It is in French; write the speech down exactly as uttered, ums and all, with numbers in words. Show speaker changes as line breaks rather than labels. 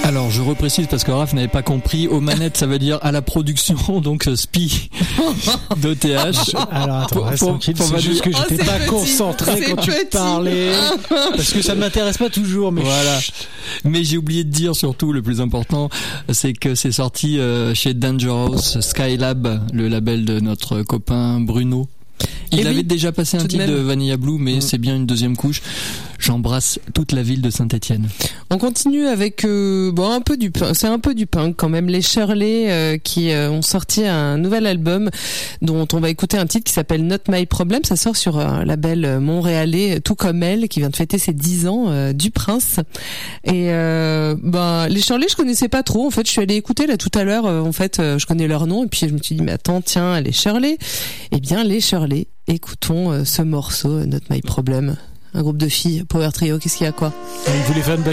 Alors je reprécise parce que Raph n'avait pas compris, aux manettes ça veut dire à la production, donc S P I d'O T H.
Alors attends, reste tranquille, c'est juste que j'étais
oh,
pas
petit,
concentré quand
petit.
tu parlais, parce que ça ne m'intéresse pas toujours, mais
voilà.
chut.
Mais j'ai oublié de dire surtout, le plus important, c'est que c'est sorti chez Dangerous Skylab, le label de notre copain Bruno. Il
Et
avait
oui,
déjà passé un
de
titre
même.
de Vanilla Blue, mais mmh. c'est bien une deuxième couche. J'embrasse toute la ville de Saint-Étienne.
On continue avec euh, bon un peu du c'est un peu du punk quand même, les Shirley euh, qui euh, ont sorti un nouvel album dont on va écouter un titre qui s'appelle Not My Problem. Ça sort sur un label montréalais, tout comme elle, qui vient de fêter ses dix ans, euh, du Prince. Et euh, bah les Shirley je connaissais pas trop. En fait, je suis allée écouter là tout à l'heure. Euh, en fait, euh, je connais leur nom et puis je me suis dit mais attends tiens les Shirley. Eh bien les Shirley. Écoutons euh, ce morceau Not My Problem. Un groupe de filles, Power Trio, qu'est-ce qu'il y a quoi?
Il voulait faire une blague